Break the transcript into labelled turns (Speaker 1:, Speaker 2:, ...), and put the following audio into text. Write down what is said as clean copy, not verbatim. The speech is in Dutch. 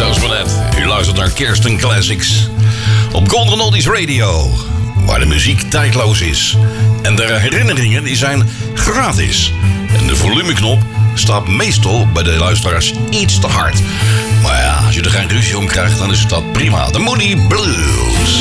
Speaker 1: Zoals maar net, u luistert naar Kirsten Classics op Golden Oldies Radio, waar de muziek tijdloos is. En de herinneringen die zijn gratis. En de volumeknop staat meestal bij de luisteraars iets te hard. Maar ja, als je er geen ruzie om krijgt, dan is dat prima. De Moody Blues.